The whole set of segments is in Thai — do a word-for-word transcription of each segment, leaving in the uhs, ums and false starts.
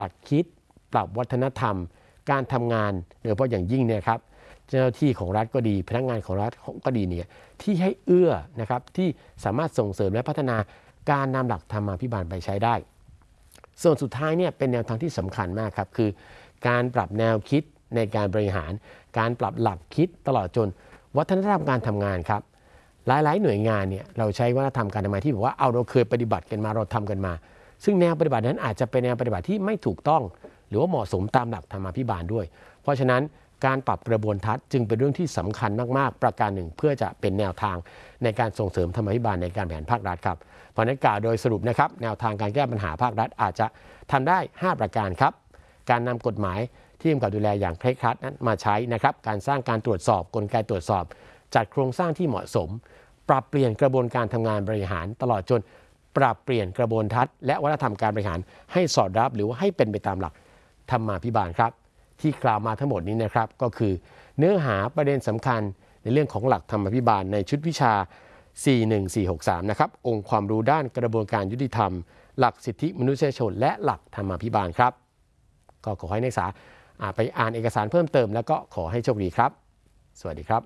หลักคิดปรับวัฒนธรรมการทำงานโดยเฉพาะอย่างยิ่งเนี่ยครับเจ้าหน้าที่ของรัฐก็ดีพนักงานของรัฐก็ดีเนี่ยที่ให้เอื้อนะครับที่สามารถส่งเสริมและพัฒนาการนำหลักธรรมาภิบาลไปใช้ได้ส่วนสุดท้ายเนี่ยเป็นแนวทางที่สำคัญมากครับคือการปรับแนวคิดในการบริหารการปรับหลักคิดตลอดจนวัฒนธรรมการทำงานครับหลายๆหน่วยงานเนี่ยเราใช้วัฒนธรรมการทำงานที่บอกว่าเอาเราเคยปฏิบัติกันมาเราทำกันมาซึ่งแนวปฏิบัตินั้นอาจจะเป็นแนวปฏิบัติที่ไม่ถูกต้องหรือว่าเหมาะสมตามหลักธรรมาภิบาลด้วยเพราะฉะนั้นการปรับกระบวนทัศน์จึงเป็นเรื่องที่สำคัญมากๆประการหนึ่งเพื่อจะเป็นแนวทางในการส่งเสริมธรรมาภิบาลในการบริหารภาครัฐครับเพราะนั้นกล่าวโดยสรุปนะครับแนวทางการแก้ปัญหาภาครัฐอาจจะทำได้ห้าประการครับการนำกฎหมายที่กำกับดูแลอย่างเคร่งครัดนั้นมาใช้นะครับการสร้างการตรวจสอบกลไกตรวจสอบจัดโครงสร้างที่เหมาะสมปรับเปลี่ยนกระบวนการทำงานบริหารตลอดจนปรับเปลี่ยนกระบวนทัศน์และวัฒนธรรมการบริหารให้สอดรับหรือว่าให้เป็นไปตามหลักธรรมาภิบาลครับที่กล่าวมาทั้งหมดนี้นะครับก็คือเนื้อหาประเด็นสำคัญในเรื่องของหลักธรรมาภิบาลในชุดวิชาสี่หนึ่งสี่หกสามนะครับองค์ความรู้ด้านกระบวนการยุติธรรมหลักสิทธิมนุษยชนและหลักธรรมาภิบาลครับก็ขอให้นักศึกษาไปอ่านเอกสารเพิ่มเติมแล้วก็ขอให้โชคดีครับสวัสดีครับ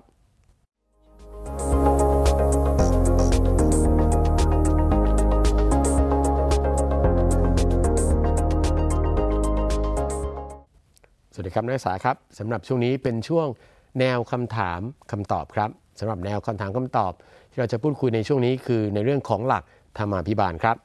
สวัสดีครับนักศึกษาครับสำหรับช่วงนี้เป็นช่วงแนวคำถามคำตอบครับสำหรับแนวคำถามคำตอบที่เราจะพูดคุยในช่วงนี้คือในเรื่องของหลักธรรมาภิบาลครับ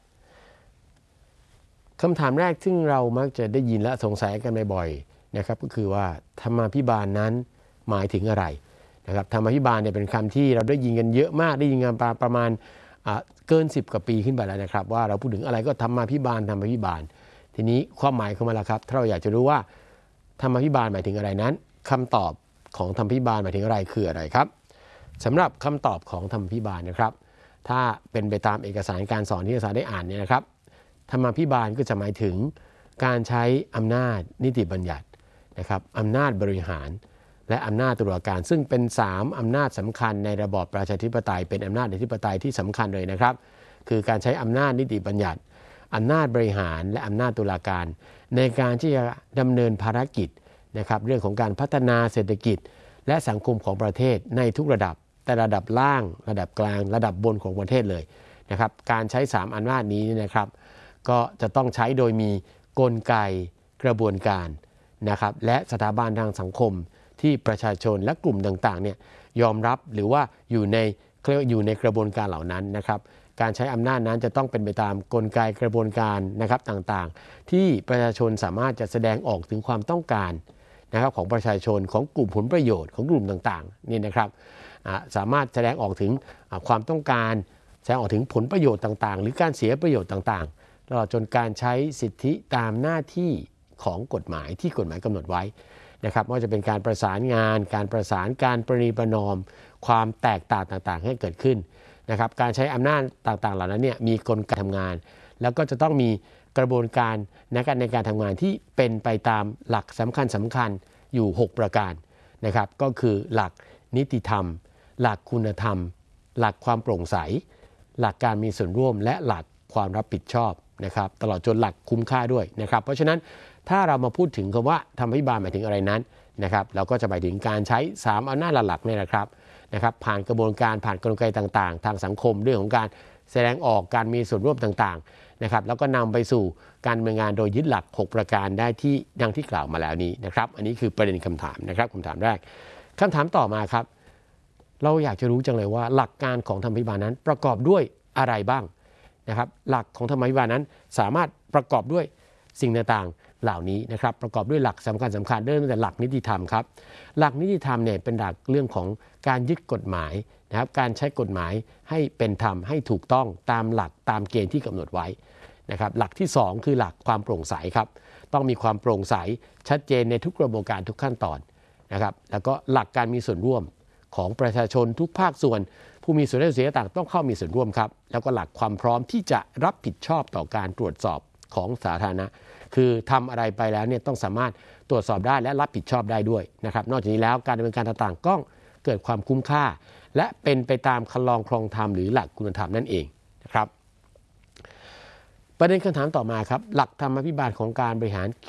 คำถามแรกซึ่งเรามักจะได้ยินและสงสัยกันบ่อยๆนะครับก็คือว่าธรรมาภิบาลนั้นหมายถึงอะไรนะครับธรรมาภิบาลเนี่ยเป็นคำที่เราได้ยินกันเยอะมากได้ยินกันประมาณเกินสิบกว่าปีขึ้นไปแล้วนะครับว่าเราพูดถึงอะไรก็ธรรมาภิบาลธรรมาภิบาลทีนี้ความหมายของมันละครับถ้าเราอยากจะรู้ว่าธรรมาภิบาลหมายถึงอะไรนั้นคำตอบของธรรมาภิบาลหมายถึงอะไรคืออะไรครับสำหรับคำตอบของธรรมาภิบาลนะครับถ้าเป็นไปตามเอกสารการสอนที่นักศึกษาได้อ่านเนี่ยนะครับธรรมาภิบาลก็จะหมายถึงการใช้อำนาจนิติบัญญัตินะครับอำนาจบริหารและอำนาจตุลาการซึ่งเป็นสามอำนาจสำคัญในระบอบประชาธิปไตยเป็นอำนาจอธิปไตยที่สำคัญเลยนะครับคือการใช้อำนาจนิติบัญญัติอำนาจบริหารและอำนาจตุลาการในการที่จะดำเนินภารกิจนะครับเรื่องของการพัฒนาเศรษฐกิจและสังคมของประเทศในทุกระดับแต่ระดับล่างระดับกลางระดับบนของประเทศเลยนะครับการใช้สามอำนาจนี้นะครับก็จะต้องใช้โดยมีกลไกกระบวนการนะครับและสถาบันทางสังคมที่ประชาชนและกลุ่มต่างๆเนี่ยยอมรับหรือว่าอยู่ในอยู่ในกระบวนการเหล่านั้นนะครับการใช้อำนาจนั้นจะต้องเป็นไปตามกลไกกระบวนการนะครับต่างๆที่ประชาชนสามารถจะแสดงออกถึงความต้องการนะครับของประชาชนของกลุ่มผลประโยชน์ของกลุ่มต่างๆนี่นะครับสามารถแสดงออกถึงความต้องการแสดงออกถึงผลประโยชน์ต่างๆหรือการเสียประโยชน์ต่างๆตลอดจนการใช้สิทธิตามหน้าที่ของกฎหมายที่กฎหมายกำหนดไว้นะครับว่าจะเป็นการประสานงานการประสานการประนีประนอมความแตกต่างต่างๆให้เกิดขึ้นนะครับการใช้อำนาจต่างๆเหล่านั้นเนี่ยมีกลไกทำงานแล้วก็จะต้องมีกระบวนการในการในการทำงานที่เป็นไปตามหลักสำคัญสำคัญอยู่หกประการนะครับก็คือหลักนิติธรรมหลักคุณธรรมหลักความโปร่งใสหลักการมีส่วนร่วมและหลักความรับผิดชอบนะครับตลอดจนหลักคุ้มค่าด้วยนะครับเพราะฉะนั้นถ้าเรามาพูดถึงคำว่าธรรมาภิบาลหมายถึงอะไรนั้นนะครับเราก็จะหมายถึงการใช้สามอำนาจหลักๆนี่แหละครับนะครับผ่านกระบวนการผ่านกลไกต่างๆทางสังคมเรื่องของการแสดงออกการมีส่วนร่วมต่างๆนะครับแล้วก็นำไปสู่การดำเนินงานโดยยึดหลักหกประการได้ที่ดังที่กล่าวมาแล้วนี้นะครับอันนี้คือประเด็นคำถามนะครับคำถามแรกคำถามต่อมาครับเราอยากจะรู้จังเลยว่าหลักการของธรรมาภิบาลนั้นประกอบด้วยอะไรบ้างนะครับหลักของธรรมาภิบาลนั้นสามารถประกอบด้วยสิ่งต่างๆเหล่านี้นะครับประกอบด้วยหลักสำคัญสำคัญเริ่มตั้งแต่หลักนิติธรรมครับหลักนิติธรรมเนี่ยเป็นหลักเรื่องของการยึดกฎหมายนะครับการใช้กฎหมายให้เป็นธรรมให้ถูกต้องตามหลักตามเกณฑ์ที่กำหนดไว้นะครับหลักที่สองคือหลักความโปร่งใสครับต้องมีความโปร่งใสชัดเจนในทุกกระบวนการทุกขั้นตอนนะครับแล้วก็หลักการมีส่วนร่วมของประชาชนทุกภาคส่วนผู้มีส่วนได้ส่วนเสียต่างต้องเข้ามีส่วนร่วมครับแล้วก็หลักความพร้อมที่จะรับผิดชอบต่อการตรวจสอบของสาธารณะคือทำอะไรไปแล้วเนี่ยต้องสามารถตรวจสอบได้และรับผิดชอบได้ด้วยนะครับนอกจากนี้แล้วการดำเนินการต่างๆก็เกิดความคุ้มค่าและเป็นไปตามคันลองครองธรรมหรือหลักคุณธรรมนั่นเองนะครับประเด็นคำถามต่อมาครับหลักธรรมาภิบาลของการบริหาร